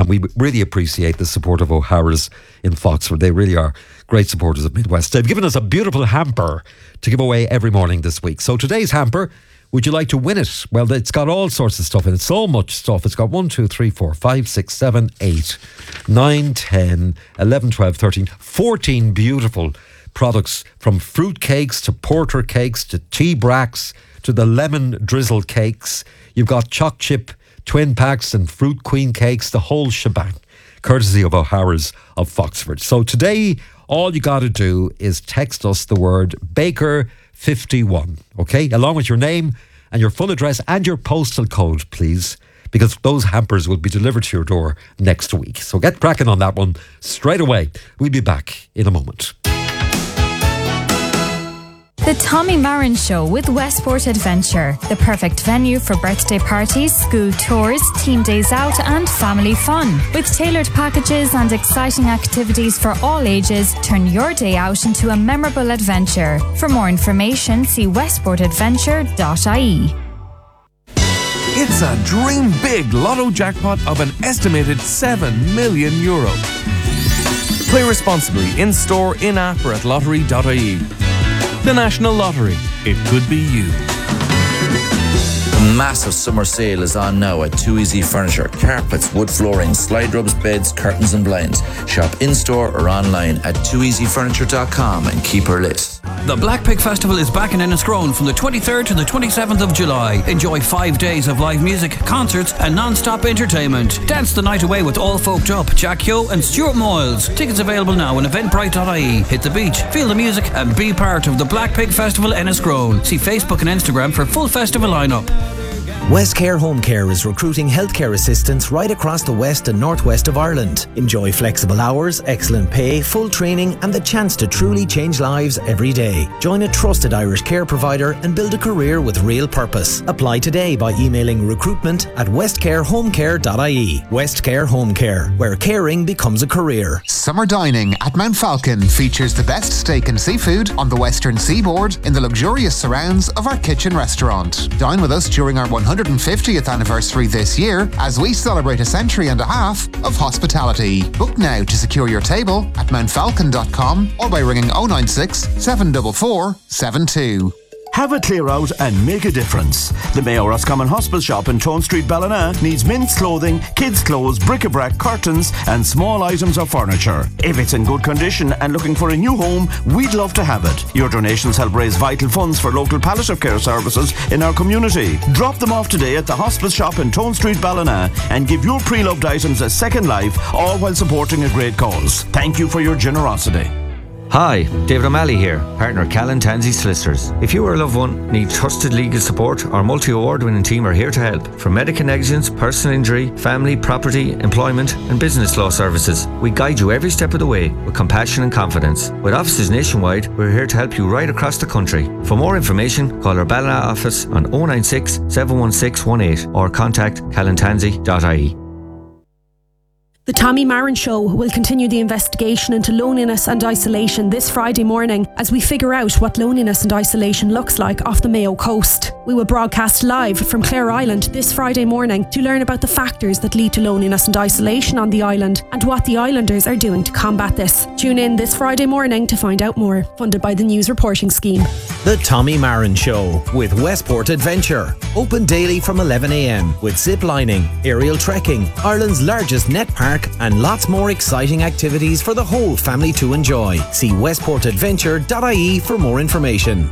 And we really appreciate the support of O'Hara's in Foxford. They really are great supporters of Midwest. They've given us a beautiful hamper to give away every morning this week. So today's hamper, would you like to win it? Well, it's got all sorts of stuff in it. So much stuff. It's got 1, 2, 3, 4, 5, 6, 7, 8, 9, 10, 11, 12, 13, 14 beautiful products, from fruit cakes to porter cakes to tea bracks to the lemon drizzle cakes. You've got choc chip twin packs and fruit queen cakes, the whole shebang, courtesy of O'Hara's of Foxford. So today, all you got to do is text us the word Baker51, okay, along with your name and your full address and your postal code, please, because those hampers will be delivered to your door next week. So get cracking on that one straight away. We'll be back in a moment. The Tommy Marin Show with Westport Adventure, the perfect venue for birthday parties, school tours, team days out and family fun. With tailored packages and exciting activities for all ages, turn your day out into a memorable adventure. For more information, see westportadventure.ie. It's a dream big lotto jackpot of an estimated €7 million. Play responsibly in store, in app or at lottery.ie. The National Lottery. It could be you. The massive summer sale is on now at Too Easy Furniture. Carpets, wood flooring, slide rubs, beds, curtains and blinds. Shop in-store or online at tooeasyfurniture.com and keep her list. The Black Pig Festival is back in Enniscrone from the 23rd to the 27th of July. Enjoy 5 days of live music, concerts and non-stop entertainment. Dance the night away with All Folked Up, Jack Hugh and Stuart Moyles. Tickets available now on eventbrite.ie. Hit the beach, feel the music and be part of the Black Pig Festival Enniscrone. See Facebook and Instagram for full festival lineup. Westcare Home Care is recruiting healthcare assistants right across the west and northwest of Ireland. Enjoy flexible hours, excellent pay, full training and the chance to truly change lives every day. Join a trusted Irish care provider and build a career with real purpose. Apply today by emailing recruitment@westcarehomecare.ie. Westcare Home Care, where caring becomes a career. Summer dining at Mount Falcon features the best steak and seafood on the western seaboard in the luxurious surrounds of our kitchen restaurant. Dine with us during our 150th anniversary this year as we celebrate a century and a half of hospitality. Book now to secure your table at mountfalcon.com or by ringing 096 744 72. Have a clear out and make a difference. The Mayo Roscommon Hospital Shop in Tone Street, Ballina needs men's clothing, kids' clothes, bric-a-brac, curtains and small items of furniture. If it's in good condition and looking for a new home, we'd love to have it. Your donations help raise vital funds for local palliative care services in our community. Drop them off today at the Hospital Shop in Tone Street, Ballina and give your pre-loved items a second life, all while supporting a great cause. Thank you for your generosity. Hi, David O'Malley here, partner Callan Tansey Solicitors. If you or a loved one need trusted legal support, our multi-award-winning team are here to help. From medical negligence, personal injury, family, property, employment and business law services, we guide you every step of the way with compassion and confidence. With offices nationwide, we're here to help you right across the country. For more information, call our Ballina office on 096 716 18 or contact callantansey.ie. The Tommy Marin Show will continue the investigation into loneliness and isolation this Friday morning as we figure out what loneliness and isolation looks like off the Mayo coast. We will broadcast live from Clare Island this Friday morning to learn about the factors that lead to loneliness and isolation on the island and what the islanders are doing to combat this. Tune in this Friday morning to find out more. Funded by the News Reporting Scheme. The Tommy Marin Show with Westport Adventure. Open daily from 11 a.m. with zip lining, aerial trekking, Ireland's largest net park and lots more exciting activities for the whole family to enjoy. See westportadventure.ie for more information.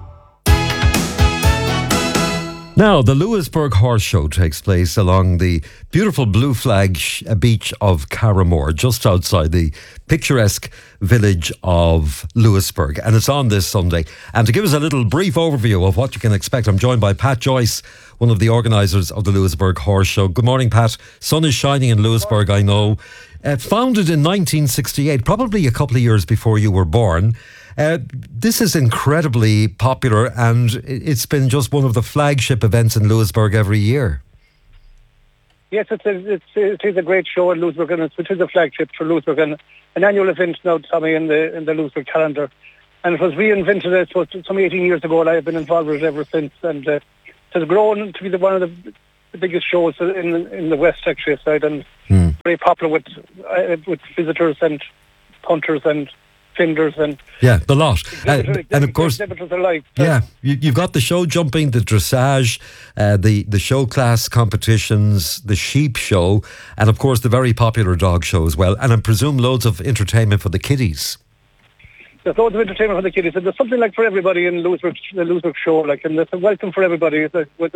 Now, the Lewisburg Horse Show takes place along the beautiful Blue Flag beach of Carramore, just outside the picturesque village of Lewisburg. And it's on this Sunday. And to give us a little brief overview of what you can expect, I'm joined by Pat Joyce, one of the organisers of the Lewisburg Horse Show. Good morning, Pat. Sun is shining in Lewisburg, I know. Founded in 1968, probably a couple of years before you were born. This is incredibly popular and it's been just one of the flagship events in Lewisburg every year. Yes, it is a great show in Lewisburg and it is a flagship for Lewisburg and an annual event now, Tommy, in the Lewisburg calendar. And it was reinvented, I suppose, some 18 years ago, and I have been involved with it ever since. And it has grown to be one of the biggest shows in the West, actually, aside. And very popular with visitors and punters and fenders and the lot. And of course, exhibitors alike. You've got the show jumping, the dressage, the show class competitions, the sheep show, and of course the very popular dog show as well. And I presume loads of entertainment for the kiddies. There's loads of entertainment for the kiddies, and there's something like for everybody in the Louisburg show, like, and there's a welcome for everybody. It's like with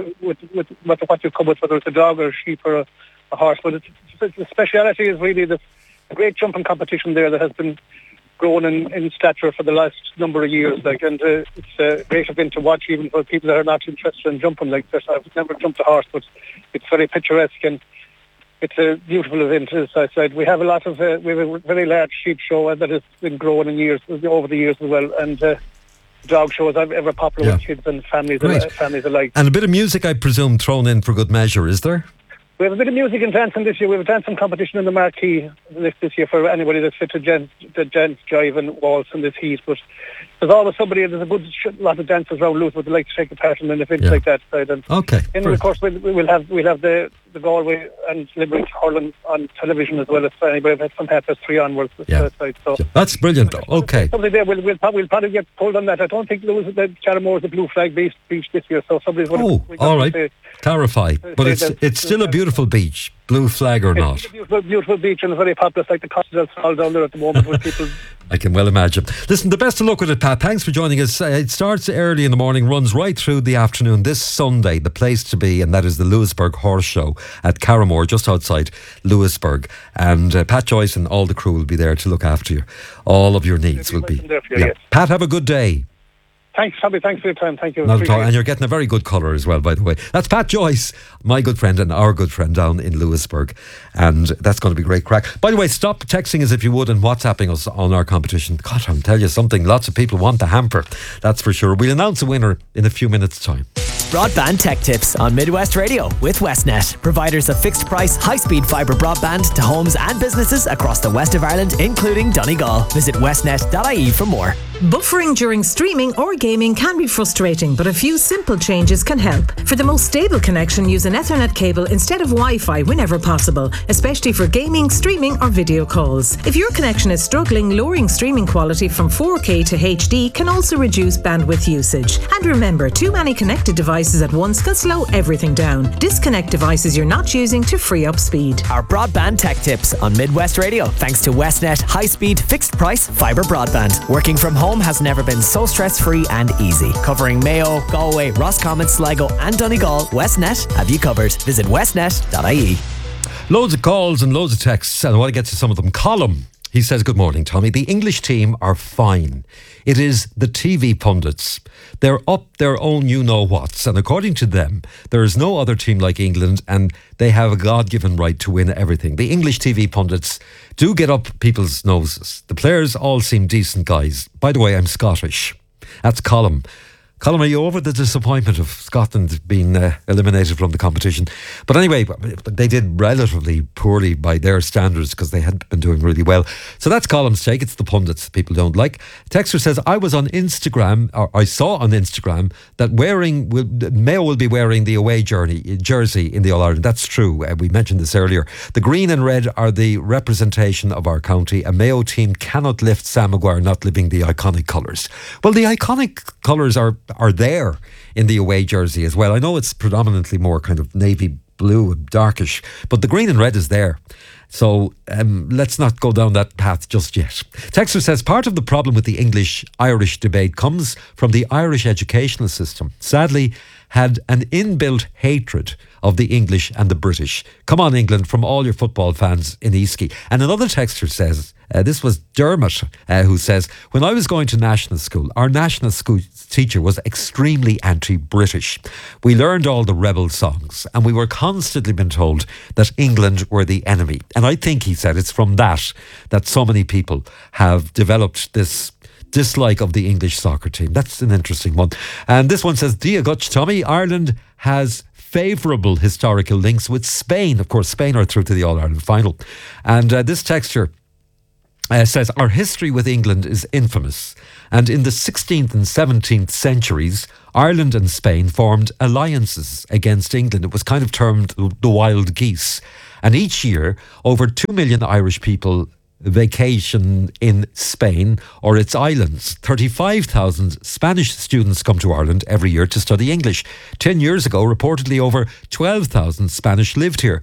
what you come with, whether it's a dog or a sheep or a horse. But the speciality is really the great jumping competition there that has been grown in stature for the last number of years, like, and it's a great event to watch, even for people that are not interested in jumping. Like, I've never jumped a horse, but it's very picturesque and it's a beautiful event. As I said, we have a very large sheep show that has been growing over the years as well, and dog shows are ever popular with kids and families alike. And a bit of music, I presume, thrown in for good measure, is there? We have a bit of music and dancing this year. We have a dancing competition in the marquee this year for anybody that's fit to dance, jive and waltz in this heat. But there's always somebody, there's a good lot of dancers around Louisburg that like to take part in events like that. And then, of course, we'll have the Galway and Limerick hurling on television as well as anybody from 3:30 onwards. So that's brilliant. Okay. Somebody there, we'll probably get pulled on that. I don't think Carramore is a blue flag beach this year, so somebody's going to... all right. Clarify. But it's still a beautiful beach, blue flag or not. It's a beautiful beach and very popular. It's like the Costa del Sol down there at the moment with people. I can well imagine. Listen, the best of luck with it, Pat. Thanks for joining us. It starts early in the morning, runs right through the afternoon. This Sunday, the place to be, and that is the Louisburg Horse Show at Carramore, just outside Louisburg. And Pat Joyce and all the crew will be there to look after you. All of your needs will be. Pat, have a good day. Thanks, Tommy. Thanks for your time. Thank you. Not at all. And you're getting a very good colour as well, by the way. That's Pat Joyce, my good friend and our good friend down in Louisburg. And that's going to be great crack. By the way, stop texting us if you would and WhatsApping us on our competition. God, I'll tell you something. Lots of people want the hamper. That's for sure. We'll announce a winner in a few minutes' time. Broadband Tech Tips on Midwest Radio with Westnet. Providers of fixed price, high-speed fibre broadband to homes and businesses across the west of Ireland, including Donegal. Visit westnet.ie for more. Buffering during streaming or gaming can be frustrating, but a few simple changes can help. For the most stable connection, use an Ethernet cable instead of Wi-Fi whenever possible, especially for gaming, streaming or video calls. If your connection is struggling, lowering streaming quality from 4K to HD can also reduce bandwidth usage. And remember, too many connected devices at once can slow everything down. Disconnect devices you're not using to free up speed. Our Broadband Tech Tips on Midwest Radio, thanks to Westnet high-speed, fixed-price fibre broadband. Working from home has never been so stress-free and easy. Covering Mayo, Galway, Roscommon, Sligo and Donegal, Westnet have you covered. Visit westnet.ie. Loads of calls and loads of texts, and I want to get to some of them. Colum, he says, good morning, Tommy. The English team are fine. It is the TV pundits. They're up their own you-know-whats, and according to them, there is no other team like England, and they have a God-given right to win everything. The English TV pundits do get up people's noses. The players all seem decent guys. By the way, I'm Scottish. That's Colum. Colum, are you over the disappointment of Scotland being eliminated from the competition? But anyway, they did relatively poorly by their standards because they had been doing really well. So that's Colum's take. It's the pundits people don't like. Texter says, I was on Instagram, or I saw on Instagram that Mayo will be wearing the away jersey in the All-Ireland. That's true. We mentioned this earlier. The green and red are the representation of our county. A Mayo team cannot lift Sam Maguire not living the iconic colours. Well, the iconic colours are there in the away jersey as well. I know it's predominantly more kind of navy blue and darkish, but the green and red is there. So let's not go down that path just yet. Texter says, part of the problem with the English-Irish debate comes from the Irish educational system. Sadly, had an inbuilt hatred of the English and the British. Come on, England, from all your football fans in Easky. And another texter says, this was Dermot, who says, when I was going to national school, our national school teacher was extremely anti-British. We learned all the rebel songs and we were constantly been told that England were the enemy. And I think, he said, it's from that so many people have developed this dislike of the English soccer team. That's an interesting one. And this one says, Dia Gutch, Tommy, Ireland has favourable historical links with Spain. Of course, Spain are through to the All-Ireland final. And this texture says, our history with England is infamous. And in the 16th and 17th centuries, Ireland and Spain formed alliances against England. It was kind of termed the wild geese. And each year, over 2 million Irish people vacation in Spain or its islands. 35,000 Spanish students come to Ireland every year to study English. 10 years ago, reportedly over 12,000 Spanish lived here.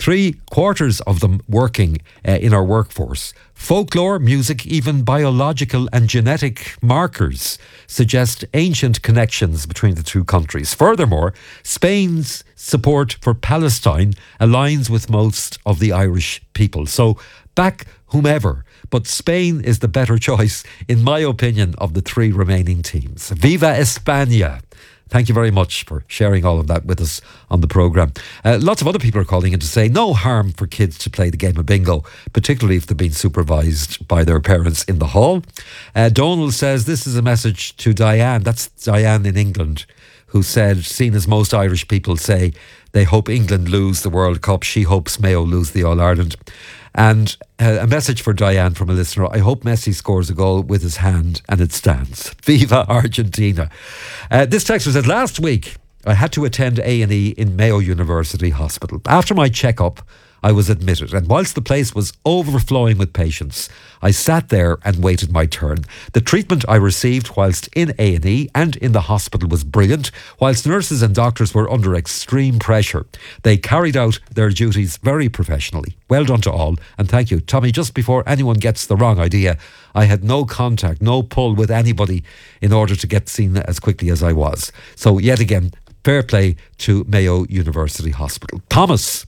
3/4 of them working in our workforce. Folklore, music, even biological and genetic markers suggest ancient connections between the two countries. Furthermore, Spain's support for Palestine aligns with most of the Irish people. So back whomever, but Spain is the better choice, in my opinion, of the three remaining teams. Viva España! Thank you very much for sharing all of that with us on the programme. Lots of other people are calling in to say no harm for kids to play the game of bingo, particularly if they've been supervised by their parents in the hall. Donald says this is a message to Diane. That's Diane in England, who said, seen as most Irish people say, they hope England lose the World Cup. She hopes Mayo lose the All-Ireland. And a message for Diane from a listener. I hope Messi scores a goal with his hand and it stands. Viva Argentina. This texter said, last week I had to attend A&E in Mayo University Hospital. After my checkup, I was admitted, and whilst the place was overflowing with patients, I sat there and waited my turn. The treatment I received whilst in A&E and in the hospital was brilliant, whilst nurses and doctors were under extreme pressure. They carried out their duties very professionally. Well done to all, and thank you. Tommy, just before anyone gets the wrong idea, I had no contact, no pull with anybody in order to get seen as quickly as I was. So yet again, fair play to Mayo University Hospital. Thomas,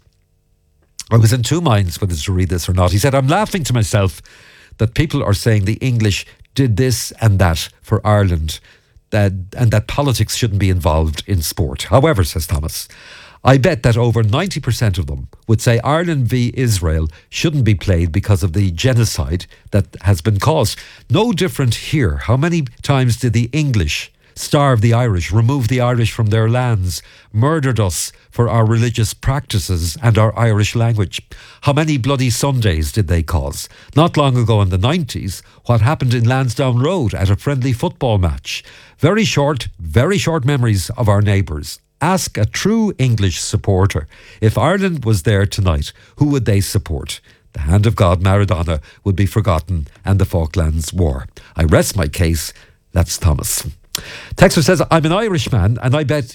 I was in two minds whether to read this or not. He said, I'm laughing to myself that people are saying the English did this and that for Ireland, and that politics shouldn't be involved in sport. However, says Thomas, I bet that over 90% of them would say Ireland v Israel shouldn't be played because of the genocide that has been caused. No different here. How many times did the English starve the Irish, remove the Irish from their lands, murdered us for our religious practices and our Irish language? How many bloody Sundays did they cause? Not long ago in the 90s, what happened in Lansdowne Road at a friendly football match? Very short memories of our neighbours. Ask a true English supporter, if Ireland was there tonight, who would they support? The hand of God, Maradona, would be forgotten, and the Falklands War. I rest my case. That's Thomas. Texter says, I'm an Irishman and I bet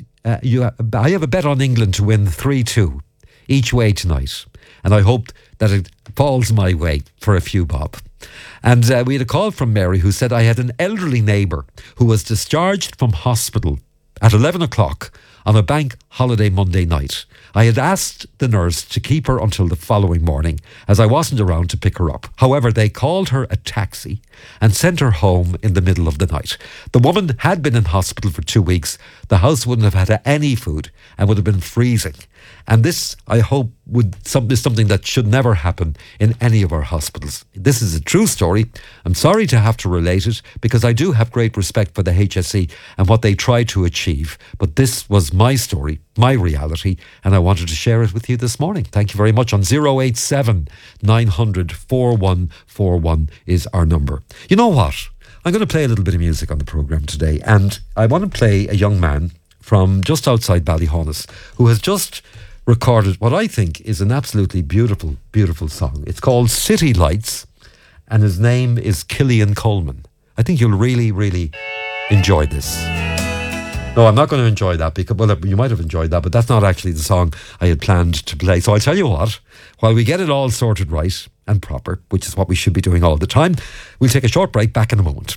I have a bet on England to win 3-2 each way tonight. And I hope that it falls my way for a few bob. And we had a call from Mary who said, I had an elderly neighbour who was discharged from hospital at 11 o'clock on a bank holiday Monday night. I had asked the nurse to keep her until the following morning as I wasn't around to pick her up. However, they called her a taxi and sent her home in the middle of the night. The woman had been in hospital for 2 weeks. The house wouldn't have had any food and would have been freezing. And this, I hope, is something that should never happen in any of our hospitals. This is a true story. I'm sorry to have to relate it because I do have great respect for the HSE and what they try to achieve. But this was my story, my reality, and I wanted to share it with you this morning. Thank you very much. On 087 900 4141 is our number. You know what? I'm going to play a little bit of music on the programme today, and I want to play a young man from just outside Ballyhonus who has just recorded what I think is an absolutely beautiful, beautiful song. It's called City Lights, and his name is Killian Coleman. I think you'll really, really enjoy this. No, I'm not going to enjoy that because, well, you might have enjoyed that, but that's not actually the song I had planned to play. So I'll tell you what, while we get it all sorted right and proper, which is what we should be doing all the time, we'll take a short break. Back in a moment.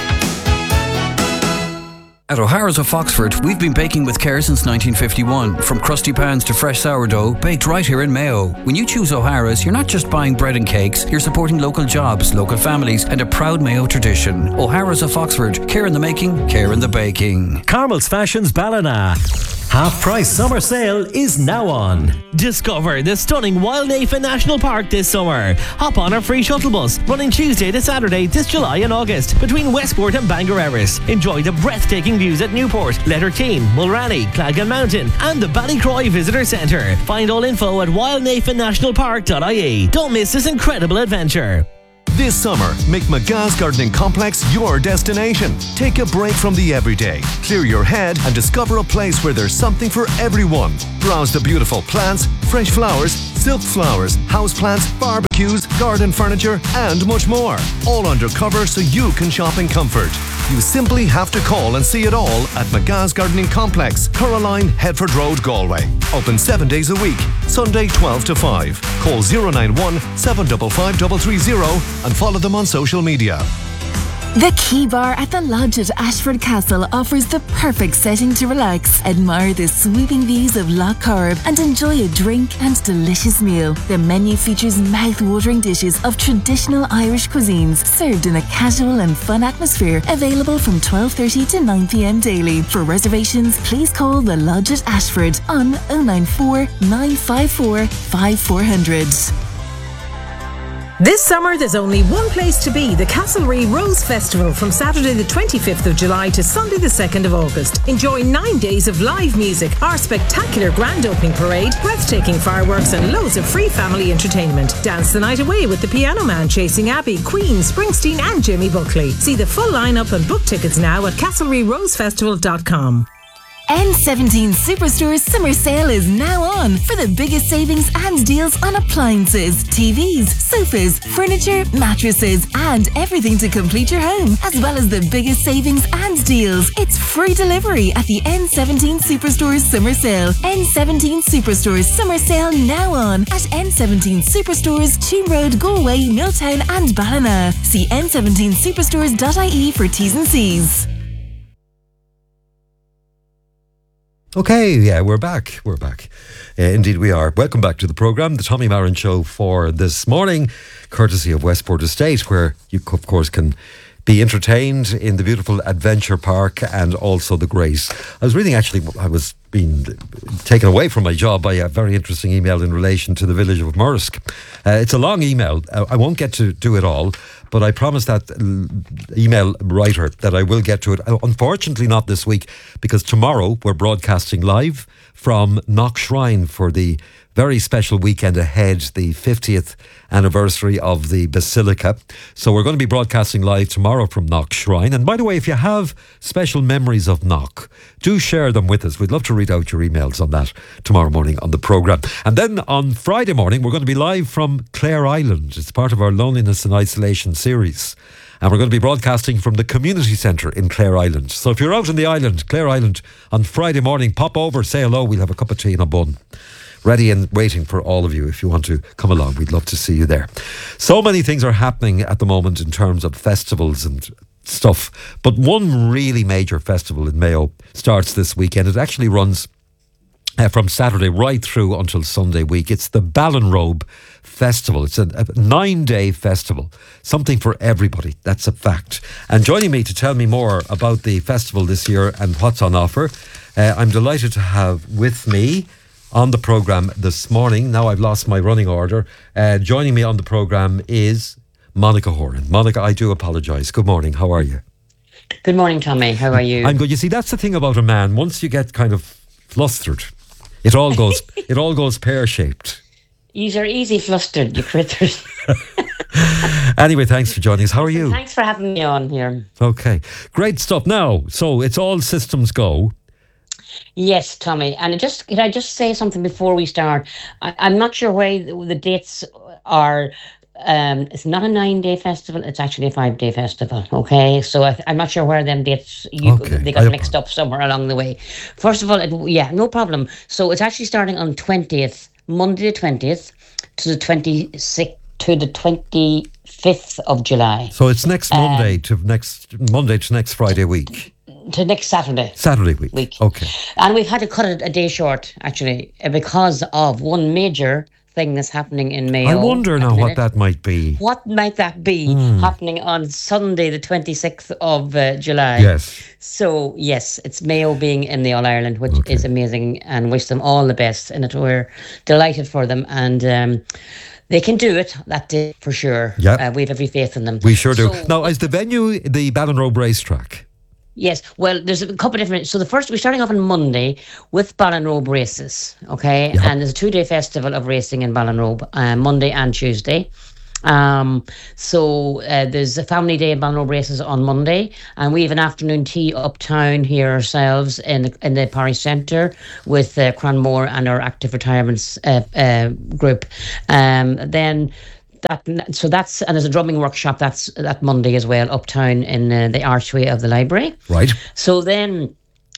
At O'Hara's of Foxford, we've been baking with care since 1951. From crusty pans to fresh sourdough, baked right here in Mayo. When you choose O'Hara's, you're not just buying bread and cakes, you're supporting local jobs, local families, and a proud Mayo tradition. O'Hara's of Foxford, care in the making, care in the baking. Carmel's Fashions Ballina. Half price summer sale is now on. Discover the stunning Wildnafen National Park this summer. Hop on our free shuttle bus running Tuesday to Saturday this July and August between Westport and Bangor Erris. Enjoy the breathtaking views at Newport, Letterkeane, Mulranny, Clagan Mountain and the Ballycroy Visitor Centre. Find all info at wildnafennationalpark.ie. Don't miss this incredible adventure. This summer, make McGath's Gardening Complex your destination. Take a break from the everyday, clear your head and discover a place where there's something for everyone. Browse the beautiful plants, fresh flowers, silk flowers, houseplants, barbecues, garden furniture and much more. All undercover so you can shop in comfort. You simply have to call and see it all at McGath's Gardening Complex, Coraline, Headford Road, Galway. Open 7 days a week, Sunday 12 to 5. Call 091 755 330 and follow them on social media. The Key Bar at the Lodge at Ashford Castle offers the perfect setting to relax, admire the sweeping views of Lough Corrib and enjoy a drink and delicious meal. The menu features mouth-watering dishes of traditional Irish cuisines served in a casual and fun atmosphere, available from 12:30 to 9 p.m. daily. For reservations, please call the Lodge at Ashford on 094 954 5400. This summer, there's only one place to be, the Castlereagh Rose Festival, from Saturday the 25th of July to Sunday the 2nd of August. Enjoy 9 days of live music, our spectacular grand opening parade, breathtaking fireworks and loads of free family entertainment. Dance the night away with the Piano Man, Chasing Abbey, Queen, Springsteen and Jimmy Buckley. See the full lineup and book tickets now at castlereaghrosefestival.com. N17 Superstore's summer sale is now on for the biggest savings and deals on appliances, TVs, sofas, furniture, mattresses and everything to complete your home, as well as the biggest savings and deals. It's free delivery at the N17 Superstore's summer sale. N17 Superstore's summer sale now on at N17 Superstores, Cheam Road, Galway, Milltown and Ballina. See n17superstores.ie for T's and C's. Okay, yeah, we're back. Indeed we are. Welcome back to the programme, the Tommy Marin Show for this morning, courtesy of Westport Estate, where you, of course, can be entertained in the beautiful Adventure Park and also the Grace. I was reading, actually, I was being taken away from my job by a very interesting email in relation to the village of Murrisk. It's a long email. I won't get to do it all, but I promise that email writer that I will get to it. Unfortunately not this week, because tomorrow we're broadcasting live from Knock Shrine for the very special weekend ahead, the 50th anniversary of the Basilica. So we're going to be broadcasting live tomorrow from Knock Shrine. And by the way, if you have special memories of Knock, do share them with us. We'd love to read out your emails on that tomorrow morning on the programme. And then on Friday morning, we're going to be live from Clare Island. It's part of our Loneliness and Isolation series. And we're going to be broadcasting from the community centre in Clare Island. So if you're out in the island, Clare Island, on Friday morning, pop over, say hello. We'll have a cup of tea and a bun ready and waiting for all of you if you want to come along. We'd love to see you there. So many things are happening at the moment in terms of festivals and stuff, but one really major festival in Mayo starts this weekend. It actually runs from Saturday right through until Sunday week. It's the Ballinrobe Festival. It's a 9-day festival, something for everybody. That's a fact. And joining me to tell me more about the festival this year and what's on offer, I'm delighted to have with me on the programme this morning. Now I've lost my running order. Joining me on the programme is Monica Horan. Monica, I do apologise. Good morning. How are you? Good morning, Tommy. How are you? I'm good. You see, that's the thing about a man. Once you get kind of flustered, it all goes pear-shaped. You're easy flustered, you critters. Anyway, thanks for joining us. How are you? Thanks for having me on here. Okay. Great stuff. Now, so it's all systems go. Yes, Tommy. And can I just say something before we start? I'm not sure why the dates are. It's not a 9-day festival. It's actually a 5-day festival. Okay, so I'm not sure where them dates they got mixed up somewhere along the way. First of all, no problem. So it's actually starting on 20th, Monday the 20th, to the 26th to the 25th of July. So it's next Monday to next Friday week. To next Saturday. Saturday week. Okay. And we've had to cut it a day short, actually, because of one major thing that's happening in Mayo. I wonder now what that might be. What might that be happening on Sunday, the 26th of July? Yes. So, yes, it's Mayo being in the All-Ireland, which is amazing, and wish them all the best. And we're delighted for them. And they can do it that day for sure. Yeah. We have every faith in them. We sure do. Now, is the venue the Ballinrobe racetrack? Yes, well, there's a couple of different. So we're starting off on Monday with Ballinrobe races, okay? Yep. And there's a 2-day festival of racing in Ballinrobe, Monday and Tuesday. So there's a family day in Ballinrobe Races on Monday, and we have an afternoon tea uptown here ourselves in the parish centre with Cranmore and our active retirements group. Then that's and there's a drumming workshop that's that Monday as well uptown in the archway of the library. Right. So then,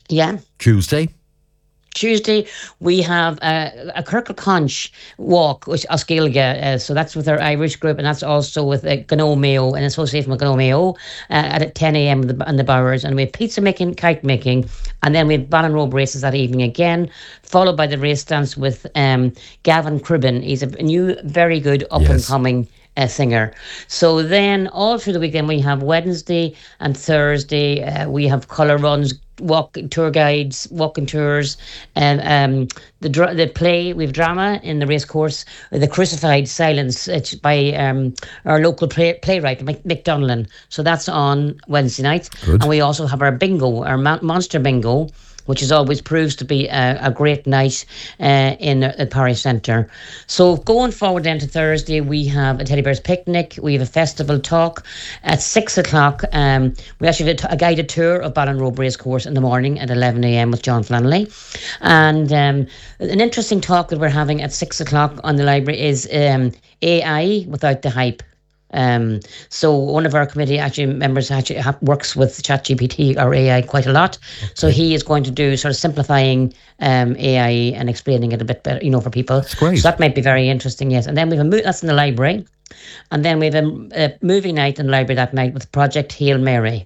Tuesday, we have a Kirkle Conch walk, which Osceola, so that's with our Irish group, and that's also with Gno Mayo, in association with Gno Mayo, at 10 a.m. on the Bowers. And we have pizza making, kite making, and then we have Ballinrobe Races that evening again, followed by the race dance with Gavin Cribben. He's a new, very good up-and-coming singer. So then all through the weekend we have Wednesday and Thursday, we have colour runs, tour guides, walking tours, and the play. We've drama in the race course, The Crucified Silence. It's by our local playwright Mick Donlan. So that's on Wednesday night. Good. And we also have our bingo, our monster bingo, which is always proves to be a great night in the parish centre. So going forward then to Thursday, we have a Teddy Bears picnic, we have a festival talk at 6 o'clock. We actually have a guided tour of Ballinrobe Racecourse in the morning at 11 a.m. with John Flannelly. And an interesting talk that we're having at 6 o'clock on the library is AI without the hype. So one of our committee members works with ChatGPT or AI quite a lot. Okay. So he is going to do sort of simplifying AI and explaining it a bit better, for people. That's great. So that might be very interesting, yes. And then we have that's in the library. And then we have a movie night in the library that night with Project Hail Mary.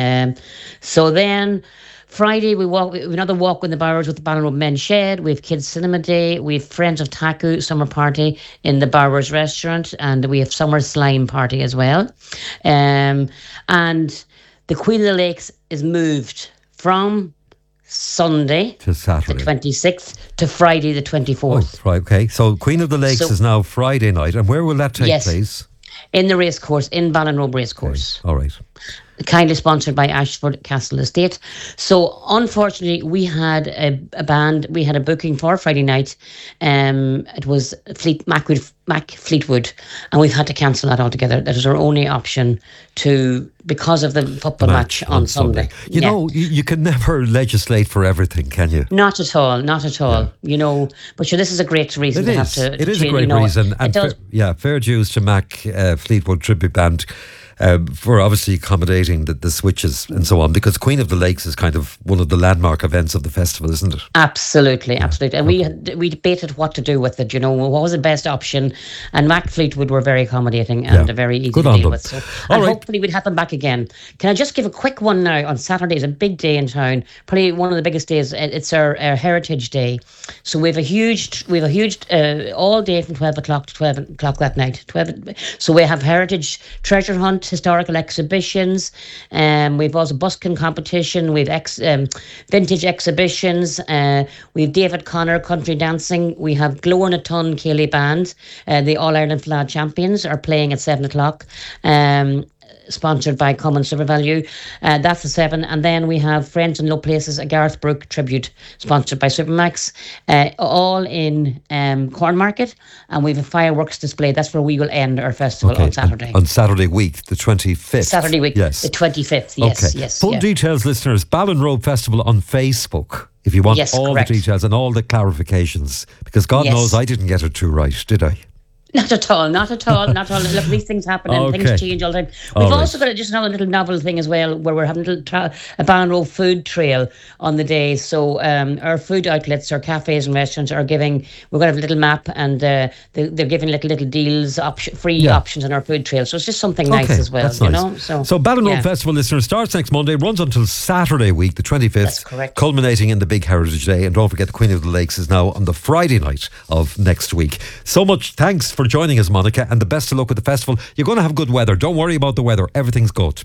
So then Friday, we have another walk in the Bowers with the Ballinrobe Men's Shed. We have Kids Cinema Day. We have Friends of Taku summer party in the Bowers restaurant. And we have Summer Slime party as well. And the Queen of the Lakes is moved from Sunday to Saturday, the 26th, to Friday the 24th. Oh, right, okay. So Queen of the Lakes is now Friday night. And where will that take place? In the racecourse, in Ballinrobe Racecourse. Okay. All right. Kindly sponsored by Ashford Castle Estate. So unfortunately, we had a band. We had a booking for Friday night. It was Mac Fleetwood, and we've had to cancel that altogether. That was our only option because of the football match on Sunday. You know, you can never legislate for everything, can you? Not at all. Not at all. Yeah. But sure, this is a great reason to have to. It is a great reason, and fair dues to Mac Fleetwood Tribute Band. For obviously accommodating the switches and so on, because Queen of the Lakes is kind of one of the landmark events of the festival, isn't it? Absolutely. And we debated what to do with it, what was the best option, and Mac Fleetwood were very accommodating and very easy to deal with. So, hopefully we'd have them back again. Can I just give a quick one now? On Saturday is a big day in town, probably one of the biggest days. It's our Heritage Day. So we have a huge all day from 12 o'clock to 12 o'clock that night. So we have Heritage Treasure Hunt, historical exhibitions, we've also busking competition, we've vintage exhibitions, we've David Connor country dancing, we have Glow in a Ton Ceilidh Band, the All Ireland Flag champions are playing at 7 o'clock, sponsored by Common Super Value. That's the 7. And then we have Friends in Low Places, a Garth Brooke tribute sponsored by Supermax, all in Cornmarket. And we have a fireworks display. That's where we will end our festival on Saturday. On Saturday week, the 25th. Saturday week, yes. The 25th, yes. Okay. Full details, listeners, Ballinrobe Festival on Facebook. If you want all the details and all the clarifications. Because God knows I didn't get it too right, did I? Not at all. Look, these things happen and things change all the time. We've also got just another little novel thing as well, where we're having a Ballinrobe food trail on the day. So our food outlets, our cafes and restaurants are giving, we're going to have a little map, and they're giving little deals, free options on our food trail. So it's just something nice as well, that's nice. So Ballinrobe Festival, listeners, starts next Monday, runs until Saturday week, the 25th. That's correct. Culminating in the big Heritage Day. And don't forget, the Queen of the Lakes is now on the Friday night of next week. So much thanks for joining us, Monica, and the best of luck with the festival. You're going to have good weather. Don't worry about the weather. Everything's good.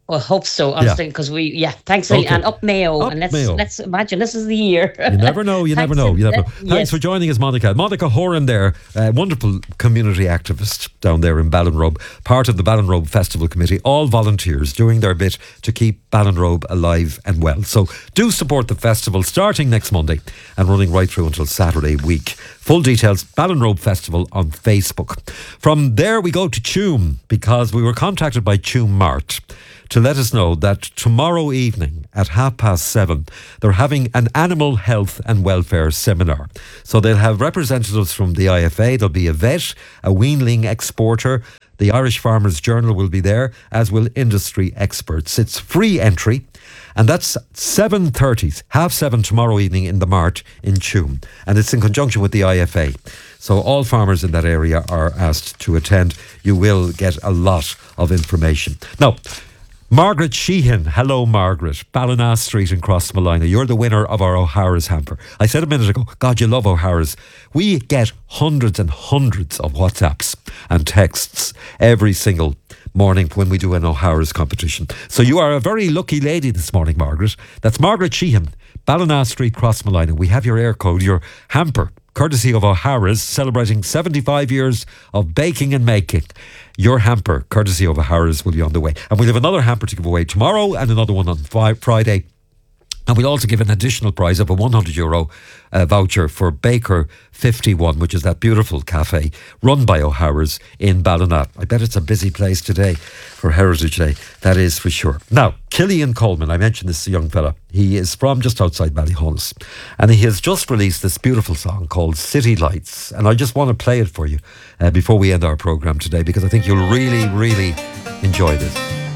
I hope so, honestly, because thanks, Okay. and up Mayo, Up and Mayo. let's imagine this is the year. You never know. Thanks for joining us, Monica. Monica Horan there, a wonderful community activist down there in Ballinrobe, part of the Ballinrobe Festival Committee, all volunteers doing their bit to keep Ballinrobe alive and well. So do support the festival starting next Monday and running right through until Saturday week. Full details, Ballinrobe Festival on Facebook. From there we go to Tuam, because we were contacted by Tuam Mart to let us know that tomorrow evening at 7:30 they're having an animal health and welfare seminar. So they'll have representatives from the IFA, there'll be a vet, a weanling exporter, the Irish Farmers Journal will be there, as will industry experts. It's free entry, and that's 7:30, 7:30 tomorrow evening in the Mart in Tuam, and it's in conjunction with the IFA. So all farmers in that area are asked to attend. You will get a lot of information. Now, Margaret Sheehan. Hello, Margaret. Ballina Street in Crossmolina. You're the winner of our O'Hara's hamper. I said a minute ago, God, you love O'Hara's. We get hundreds and hundreds of WhatsApps and texts every single morning when we do an O'Hara's competition. So you are a very lucky lady this morning, Margaret. That's Margaret Sheehan, Ballina Street, Crossmolina. We have your air code, your hamper, courtesy of O'Hara's, celebrating 75 years of baking and making. Your hamper, courtesy of O'Hara's, will be on the way. And we'll have another hamper to give away tomorrow and another one on Friday. And we'll also give an additional prize of a €100 voucher for Baker 51, which is that beautiful cafe run by O'Hara's in Ballina. I bet it's a busy place today for Heritage Day. That is for sure. Now, Killian Coleman, I mentioned this young fella. He is from just outside Ballyhonus, and he has just released this beautiful song called City Lights. And I just want to play it for you before we end our programme today, because I think you'll really, really enjoy this.